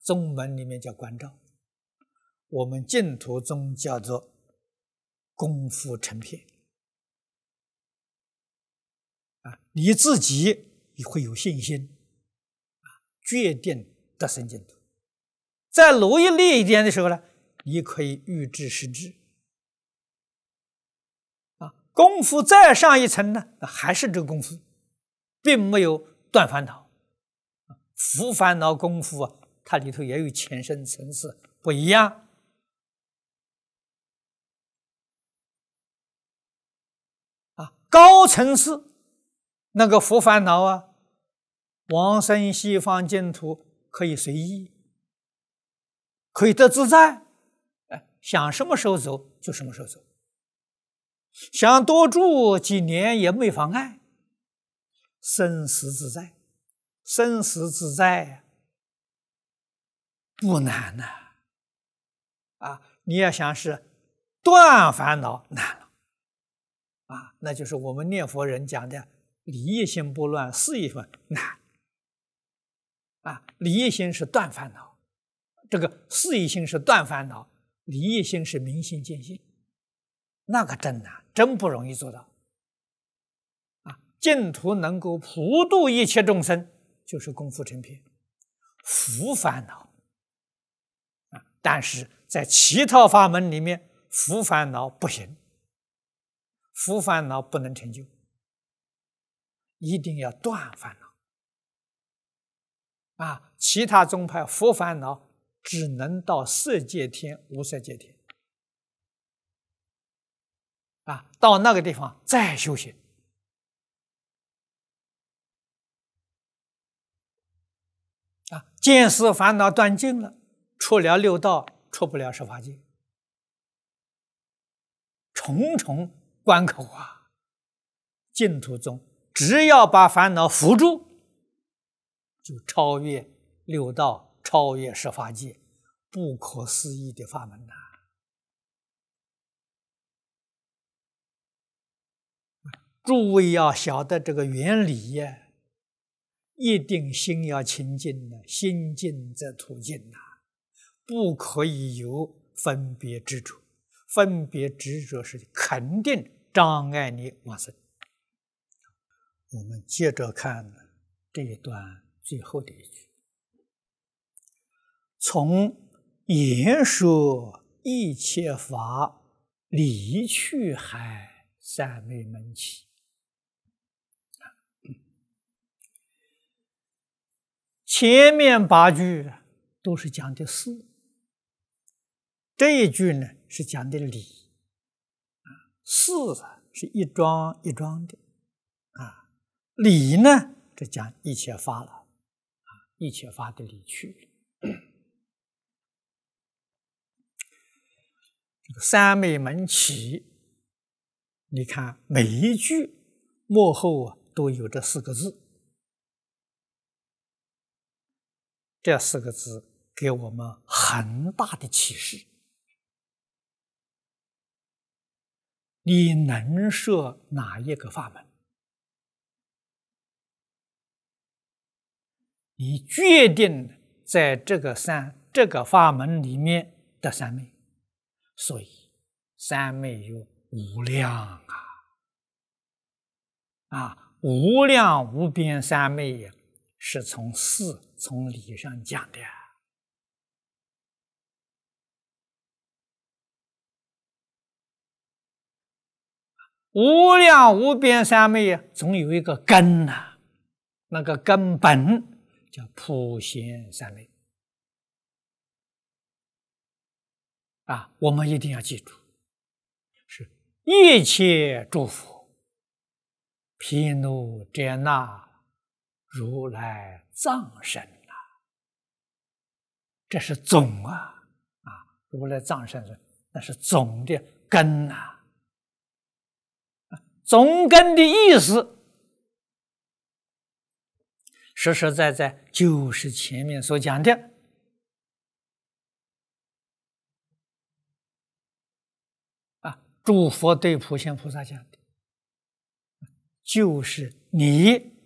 宗门里面叫观照，我们净土宗叫做功夫成片。你自己会有信心，决定得生净土。再努力一点的时候呢，你可以预知实质。功夫再上一层呢，还是这个功夫，并没有断烦恼。伏烦恼功夫它里头也有浅深层次不一样。高层次那个伏烦恼往生西方净土可以随意，可以得自在，想什么时候走就什么时候走，想多住几年也没妨碍，生死自在。生死自在不难呐，你要想是断烦恼难了，那就是我们念佛人讲的理业心不乱，事业分难。理业心是断烦恼，这个事业心是断烦恼，理业心是明心见性，那个真难，真不容易做到。净土能够普度一切众生，就是功夫成片，伏烦恼。但是在其他法门里面，伏烦恼不行，伏烦恼不能成就，一定要断烦恼。其他宗派伏烦恼只能到色界天、无色界天，到那个地方再修行。见思烦恼断尽了，出了六道，出不了十法界，重重关口净土宗只要把烦恼伏住，就超越六道，超越十法界，不可思议的法门诸位要晓得这个原理一定心要清净心净则土净不可以有分别执着，分别执着是肯定障碍你往生。我们接着看这一段最后的一句：从言说一切法离去海三昧门起。前面8句都是讲的事，这一句呢是讲的理。事是一桩一桩的理呢这讲一切法了一切法的理去。这个三昧门起，你看每一句末后都有这4个字，这4个字给我们很大的启示。你能设哪一个法门？你决定在这个法门里面的三昧，所以三昧有无量无量无边三昧是从事从理上讲的无量无边三昧总有一个根那个根本叫普贤三昧我们一定要记住，是一切诸佛毗卢遮那如来藏身这是总如来藏身那是总的根总根的意思实实在在就是前面所讲的诸佛对普贤菩萨讲的，就是你